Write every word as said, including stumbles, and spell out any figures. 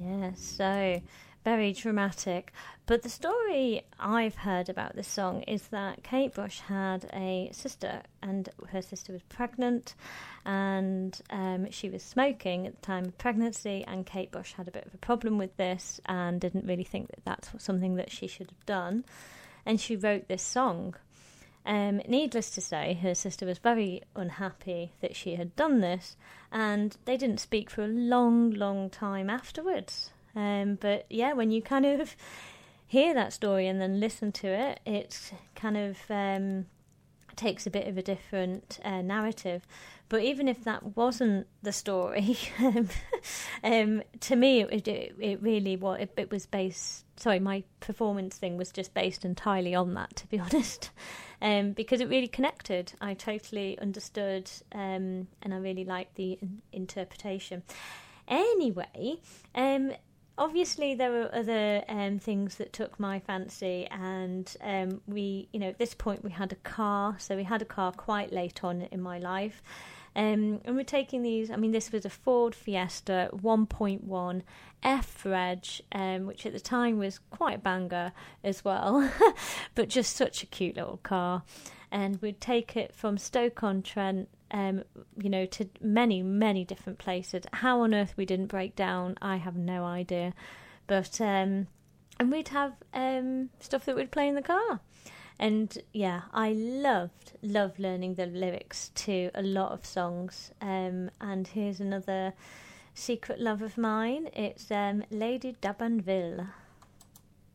Yeah, so very dramatic. But the story I've heard about this song is that Kate Bush had a sister, and her sister was pregnant, and um, she was smoking at the time of pregnancy, and Kate Bush had a bit of a problem with this and didn't really think that that's something that she should have done. And she wrote this song. Um, needless to say, her sister was very unhappy that she had done this, and they didn't speak for a long, long time afterwards. Um, but yeah, when you kind of hear that story and then listen to it, it kind of um, takes a bit of a different uh, narrative. But even if that wasn't the story, um, to me, it, it, it really was. It, it was based. Sorry, my performance thing was just based entirely on that, to be honest, um, because it really connected. I totally understood, um, and I really liked the in- interpretation. Anyway, um. Obviously, there were other um, things that took my fancy, and um, we, you know, at this point we had a car, so we had a car quite late on in my life, um, and we're taking these. I mean, this was a Ford Fiesta one point one F-Reg, um, which at the time was quite a banger as well, but just such a cute little car, and we'd take it from Stoke-on-Trent, Um, you know, to many, many different places. How on earth we didn't break down, I have no idea. But, um, and we'd have um, stuff that we'd play in the car. And yeah, I loved, loved learning the lyrics to a lot of songs. Um, and here's another secret love of mine. It's um, Lady D'Abanville.